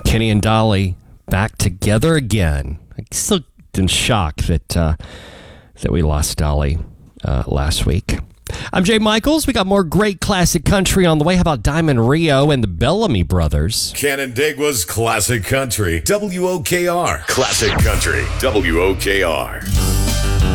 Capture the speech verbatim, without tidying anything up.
Kenny and Dolly back together again. I'm still in shock that uh, that we lost Dolly uh, last week. I'm Jay Michaels. We got more great classic country on the way. How about Diamond Rio and the Bellamy Brothers? Canandaigua's Classic Country. W O K R. Classic Country. W O K R.